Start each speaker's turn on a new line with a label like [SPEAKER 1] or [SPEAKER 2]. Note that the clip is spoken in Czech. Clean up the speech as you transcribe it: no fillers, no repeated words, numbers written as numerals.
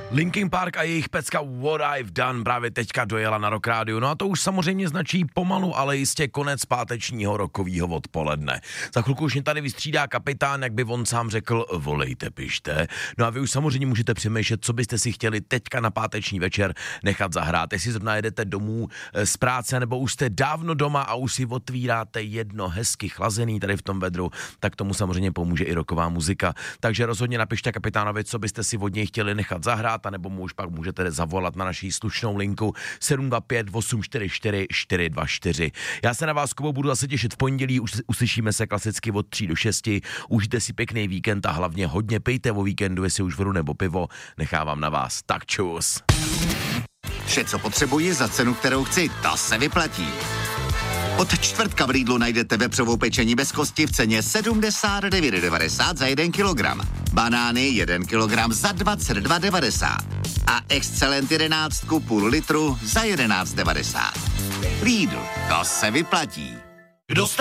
[SPEAKER 1] Linkin Park a jejich pecka What I've Done právě teďka dojela na Rock Radio. No a to už samozřejmě značí pomalu, ale jistě konec pátečního rokovýho odpoledne. Za chvilku už mě tady vystřídá kapitán, jak by on sám řekl, volejte, pište. No a vy už samozřejmě můžete přemýšlet, co byste si chtěli teďka na páteční večer nechat zahrát. Jestli zrovna jedete domů z práce, nebo už jste dávno doma a už si otvíráte jedno hezky chlazený tady v tom vedru, tak tomu samozřejmě pomůže i rocková muzika. Takže rozhodně napište kapitánovi, co byste si od něj chtěli nechat zahrát, a nebo mu už pak můžete zavolat na naší slušnou linku 725 844 424. Já se na vás, Kubo, budu zase těšit v pondělí, už uslyšíme se klasicky od 3 do 6. Užijte si pěkný víkend a hlavně hodně pijte o víkendu, jestli už vodu nebo pivo, nechávám na vás. Tak čus.
[SPEAKER 2] Vše, co potřebuji za cenu, kterou chci, to se vyplatí. Od čtvrtka v Lidlu najdete vepřovou pečení bez kosti v ceně 79,90 za 1 kilogram. Banány 1 kilogram za 22,90. A Excellent 11 půl litru za 11,90. Lidl, to se vyplatí.